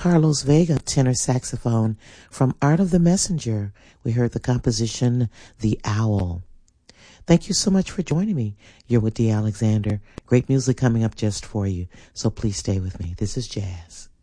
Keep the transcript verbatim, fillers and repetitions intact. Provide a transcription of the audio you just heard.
Carlos Vega, tenor saxophone. From Art of the Messenger, we heard the composition The Owl. Thank you so much for joining me. You're with Dee Alexander. Great music coming up just for you, so please stay with me. This is Jazz.